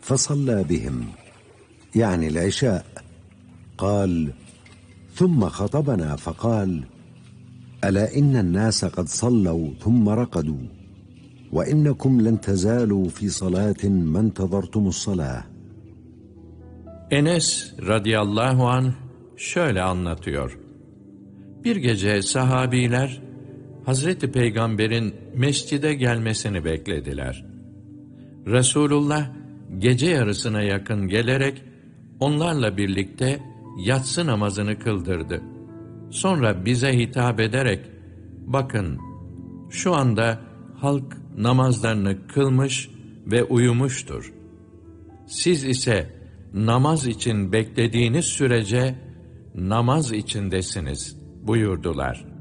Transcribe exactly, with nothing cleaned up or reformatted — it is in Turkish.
فصلى بهم يعني العشاء. قال: ثم خطبنا فقال: ألا إن الناس قد صلوا ثم رقدوا، وإنكم لن تزالوا في صلاة ما انتظرتم الصلاة. Enes radıyallahu anh şöyle anlatıyor. Bir gece sahabiler Hazreti Peygamber'in mescide gelmesini beklediler. Resulullah gece yarısına yakın gelerek onlarla birlikte yatsı namazını kıldırdı. Sonra bize hitap ederek, bakın şu anda halk namazlarını kılmış ve uyumuştur. Siz ise namaz için beklediğiniz sürece namaz içindesiniz buyurdular.